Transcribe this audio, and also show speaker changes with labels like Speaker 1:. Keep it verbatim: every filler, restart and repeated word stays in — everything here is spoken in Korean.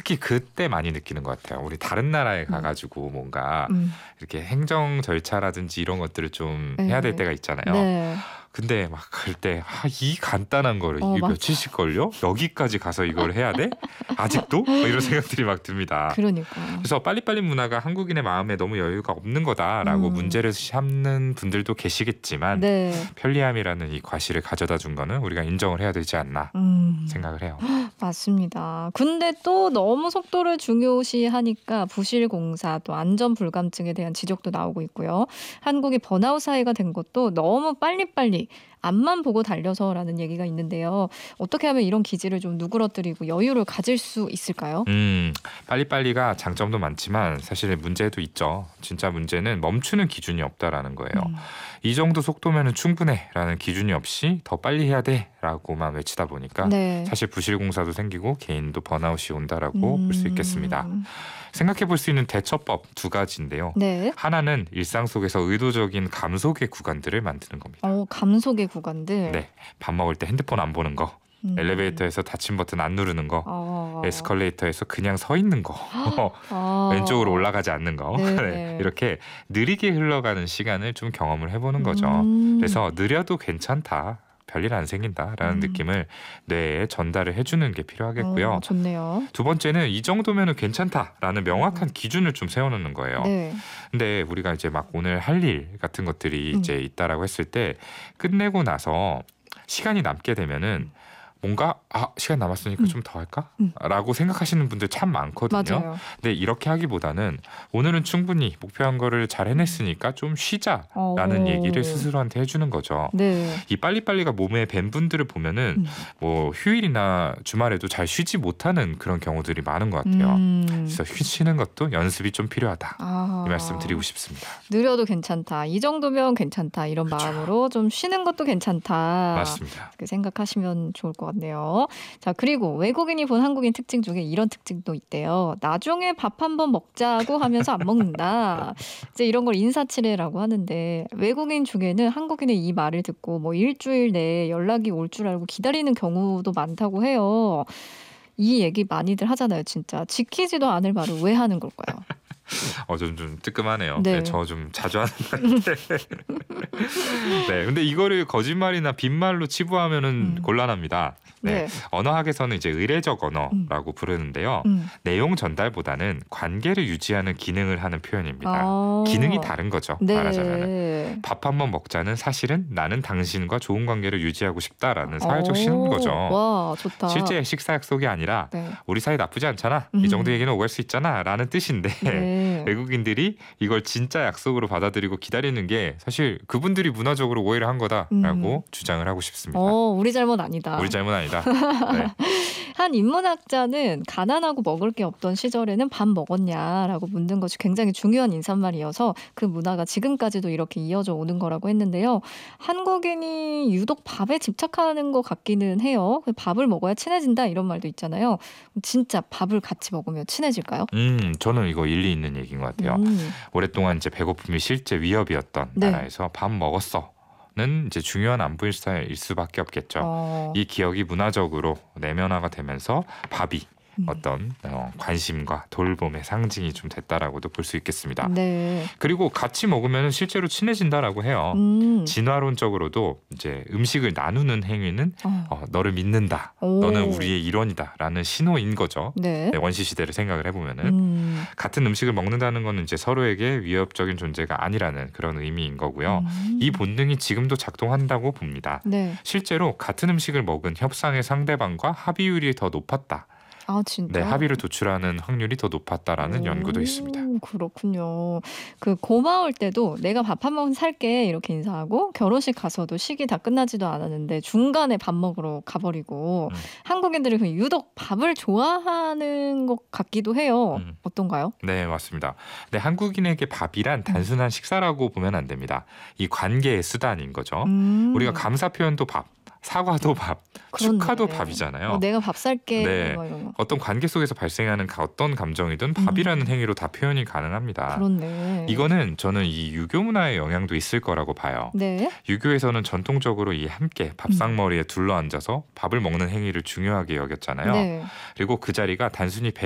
Speaker 1: 특히 그때 많이 느끼는 것 같아요. 우리 다른 나라에 가가지고 뭔가
Speaker 2: 음.
Speaker 1: 이렇게 행정 절차라든지 이런 것들을 좀
Speaker 2: 네.
Speaker 1: 해야 될 때가 있잖아요.
Speaker 2: 네.
Speaker 1: 근데 막 갈 때 아, 이 간단한 거를
Speaker 2: 어,
Speaker 1: 이게
Speaker 2: 맞아.
Speaker 1: 며칠씩 걸려? 여기까지 가서 이걸 해야 돼? 아직도? 뭐 이런 생각들이 막 듭니다.
Speaker 2: 그러니까.
Speaker 1: 그래서 빨리빨리 문화가 한국인의 마음에 너무 여유가 없는 거다라고
Speaker 2: 음.
Speaker 1: 문제를 삼는 분들도 계시겠지만
Speaker 2: 네.
Speaker 1: 편리함이라는 이 과실을 가져다 준 거는 우리가 인정을 해야 되지 않나
Speaker 2: 음.
Speaker 1: 생각을 해요.
Speaker 2: 맞습니다. 근데 또 너무 속도를 중요시하니까 부실공사 또 안전불감증에 대한 지적도 나오고 있고요. 한국이 번아웃 사회가 된 것도 너무 빨리빨리 앞만 보고 달려서라는 얘기가 있는데요. 어떻게 하면 이런 기질을 좀 누그러뜨리고 여유를 가질 수 있을까요?
Speaker 1: 음, 빨리빨리가 장점도 많지만 사실 문제도 있죠. 진짜 문제는 멈추는 기준이 없다라는 거예요.
Speaker 2: 음.
Speaker 1: 이 정도 속도면 충분해라는 기준이 없이 더 빨리 해야 돼라고만 외치다 보니까
Speaker 2: 네.
Speaker 1: 사실 부실공사도 생기고 개인도 번아웃이 온다라고
Speaker 2: 음.
Speaker 1: 볼 수 있겠습니다. 생각해 볼 수 있는 대처법 두 가지인데요.
Speaker 2: 네.
Speaker 1: 하나는 일상 속에서 의도적인 감속의 구간들을 만드는 겁니다.
Speaker 2: 어, 감속의 구간들.
Speaker 1: 네, 밥 먹을 때 핸드폰 안 보는 거,
Speaker 2: 음.
Speaker 1: 엘리베이터에서 닫힌 버튼 안 누르는 거,
Speaker 2: 어.
Speaker 1: 에스컬레이터에서 그냥 서 있는 거,
Speaker 2: 아.
Speaker 1: 왼쪽으로 올라가지 않는 거,
Speaker 2: 네.
Speaker 1: 네, 이렇게 느리게 흘러가는 시간을 좀 경험을 해보는 거죠.
Speaker 2: 음.
Speaker 1: 그래서 느려도 괜찮다. 별일 안 생긴다라는
Speaker 2: 음.
Speaker 1: 느낌을 뇌에 전달을 해주는 게 필요하겠고요.
Speaker 2: 어, 좋네요.
Speaker 1: 두 번째는 이 정도면 괜찮다라는 명확한 기준을 좀 세워놓는 거예요.
Speaker 2: 네.
Speaker 1: 근데 우리가 이제 막 오늘 할 일 같은 것들이
Speaker 2: 음.
Speaker 1: 이제 있다라고 했을 때 끝내고 나서 시간이 남게 되면은 뭔가 아 시간 남았으니까
Speaker 2: 음.
Speaker 1: 좀 더 할까?
Speaker 2: 음.
Speaker 1: 라고 생각하시는 분들 참 많거든요.
Speaker 2: 맞아요.
Speaker 1: 근데 이렇게 하기보다는 오늘은 충분히 목표한 거를 잘 해냈으니까 좀 쉬자라는
Speaker 2: 어.
Speaker 1: 얘기를 스스로한테 해주는 거죠.
Speaker 2: 네.
Speaker 1: 이 빨리빨리가 몸에 밴 분들을 보면은
Speaker 2: 음.
Speaker 1: 뭐 휴일이나 주말에도 잘 쉬지 못하는 그런 경우들이 많은 것 같아요.
Speaker 2: 음.
Speaker 1: 그래서 쉬는 것도 연습이 좀 필요하다.
Speaker 2: 아.
Speaker 1: 이 말씀 드리고 싶습니다.
Speaker 2: 느려도 괜찮다. 이 정도면 괜찮다. 이런
Speaker 1: 그렇죠.
Speaker 2: 마음으로 좀 쉬는 것도 괜찮다.
Speaker 1: 맞습니다.
Speaker 2: 그렇게 생각하시면 좋을 것 같네요. 자, 그리고 외국인이 본 한국인 특징 중에 이런 특징도 있대요. 나중에 밥 한번 먹자고 하면서 안 먹는다. 이제 이런 걸 인사치레라고 하는데 외국인 중에는 한국인의 이 말을 듣고 뭐 일주일 내에 연락이 올 줄 알고 기다리는 경우도 많다고 해요. 이 얘기 많이들 하잖아요, 진짜. 지키지도 않을 말을 왜 하는 걸까요?
Speaker 1: 어, 좀, 좀 뜨끔하네요.
Speaker 2: 네.
Speaker 1: 네, 저 좀 자주 하는 말인데. 네, 근데 이거를 거짓말이나 빈말로 치부하면은
Speaker 2: 음.
Speaker 1: 곤란합니다. 네.
Speaker 2: 네.
Speaker 1: 언어학에서는 이제 의례적 언어라고 부르는데요.
Speaker 2: 음.
Speaker 1: 내용 전달보다는 관계를 유지하는 기능을 하는 표현입니다.
Speaker 2: 아.
Speaker 1: 기능이 다른 거죠.
Speaker 2: 네.
Speaker 1: 말하자면. 밥 한번 먹자는 사실은 나는 당신과 좋은 관계를 유지하고 싶다라는 사회적
Speaker 2: 오.
Speaker 1: 신호인 거죠.
Speaker 2: 와, 좋다.
Speaker 1: 실제 식사 약속이 아니라
Speaker 2: 네.
Speaker 1: 우리 사이 나쁘지 않잖아.
Speaker 2: 음.
Speaker 1: 이 정도 얘기는 오갈 수 있잖아. 라는 뜻인데
Speaker 2: 네.
Speaker 1: 외국인들이 이걸 진짜 약속으로 받아들이고 기다리는 게 사실 그분들이 문화적으로 오해를 한 거다라고
Speaker 2: 음.
Speaker 1: 주장을 하고 싶습니다.
Speaker 2: 어, 우리 잘못 아니다.
Speaker 1: 우리 잘못 아니다. 네.
Speaker 2: 한 인문학자는 가난하고 먹을 게 없던 시절에는 밥 먹었냐라고 묻는 것이 굉장히 중요한 인사말이어서 그 문화가 지금까지도 이렇게 이어져 오는 거라고 했는데요. 한국인이 유독 밥에 집착하는 것 같기는 해요. 밥을 먹어야 친해진다 이런 말도 있잖아요. 진짜 밥을 같이 먹으면 친해질까요?
Speaker 1: 음, 저는 이거 일리 있는 얘기인 것 같아요.
Speaker 2: 음.
Speaker 1: 오랫동안 이제 배고픔이 실제 위협이었던
Speaker 2: 네.
Speaker 1: 나라에서 밥 먹었어는 이제 중요한 안부 일사일 수밖에 없겠죠.
Speaker 2: 어.
Speaker 1: 이 기억이 문화적으로 내면화가 되면서 밥이
Speaker 2: 음.
Speaker 1: 어떤 어, 관심과 돌봄의 상징이 좀 됐다라고도 볼 수 있겠습니다.
Speaker 2: 네.
Speaker 1: 그리고 같이 먹으면 실제로 친해진다라고 해요.
Speaker 2: 음.
Speaker 1: 진화론적으로도 이제 음식을 나누는 행위는
Speaker 2: 어.
Speaker 1: 어, 너를 믿는다.
Speaker 2: 오.
Speaker 1: 너는 우리의 일원이다라는 신호인 거죠.
Speaker 2: 네.
Speaker 1: 네, 원시 시대를 생각을 해보면은
Speaker 2: 음.
Speaker 1: 같은 음식을 먹는다는 거는 이제 서로에게 위협적인 존재가 아니라는 그런 의미인 거고요.
Speaker 2: 음.
Speaker 1: 이 본능이 지금도 작동한다고 봅니다.
Speaker 2: 네.
Speaker 1: 실제로 같은 음식을 먹은 협상의 상대방과 합의율이 더 높았다.
Speaker 2: 아, 진짜.
Speaker 1: 네, 합의를 도출하는 확률이 더 높았다라는
Speaker 2: 오,
Speaker 1: 연구도 있습니다.
Speaker 2: 그렇군요. 그 고마울 때도 내가 밥 한 번 살게 이렇게 인사하고 결혼식 가서도 식이 다 끝나지도 않았는데 중간에 밥 먹으러 가버리고
Speaker 1: 음.
Speaker 2: 한국인들이 그 유독 밥을 좋아하는 것 같기도 해요.
Speaker 1: 음.
Speaker 2: 어떤가요?
Speaker 1: 네, 맞습니다. 근데 한국인에게 밥이란 단순한 식사라고 보면 안 됩니다. 이 관계의 수단인 거죠.
Speaker 2: 음.
Speaker 1: 우리가 감사 표현도 밥, 사과도 밥,
Speaker 2: 그렇네.
Speaker 1: 축하도 밥이잖아요.
Speaker 2: 어, 내가 밥 살게
Speaker 1: 네.
Speaker 2: 뭐 이런 거.
Speaker 1: 어떤 관계 속에서 발생하는 가- 어떤 감정이든 밥이라는 행위로 다 표현이 가능합니다.
Speaker 2: 그렇네.
Speaker 1: 이거는 저는 이 유교 문화의 영향도 있을 거라고 봐요.
Speaker 2: 네.
Speaker 1: 유교에서는 전통적으로 이 함께 밥상머리에 둘러 앉아서 밥을 먹는 행위를 중요하게 여겼잖아요.
Speaker 2: 네.
Speaker 1: 그리고 그 자리가 단순히